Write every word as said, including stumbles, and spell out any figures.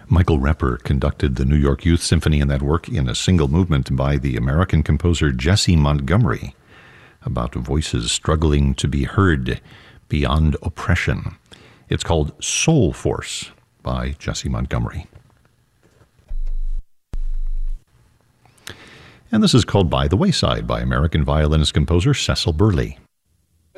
Michael Repper conducted the New York Youth Symphony in that work in a single movement by the American composer Jessie Montgomery, about voices struggling to be heard beyond oppression. It's called Soul Force by Jessie Montgomery. And this is called By the Wayside by American violinist composer Cecil Burley.